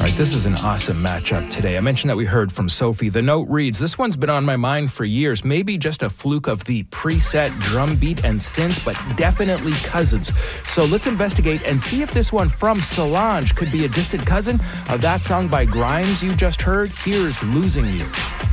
All right, this is an awesome matchup today. I mentioned that we heard from Sophie. The note reads, this one's been on my mind for years. Maybe just a fluke of the preset drum beat and synth, but definitely cousins. So let's investigate and see if this one from Solange could be a distant cousin of that song by Grimes you just heard. Here's Losing You.